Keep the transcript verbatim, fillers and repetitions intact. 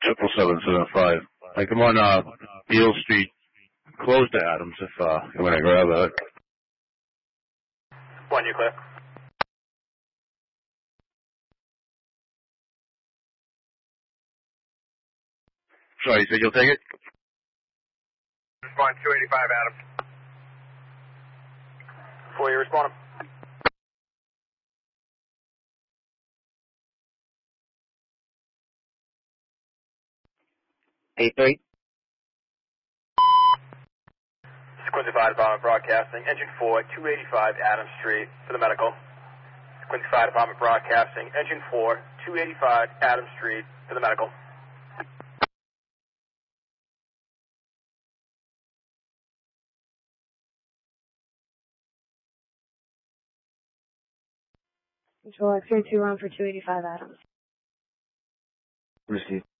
Triple seven seven five. Like I'm on uh, Beale Street, close to Adams. If uh, you want to grab it. One, you clear. Sorry, you said you'll take it? Respond two eighty-five, Adams. Before you respond. eight three. Quincy Fire Department Broadcasting, Engine four, two eighty-five Adams Street for the medical. Quincy Fire Department Broadcasting, Engine four, two eighty-five Adams Street for the medical. Control X-ray two, run for two eighty-five Adams. Received.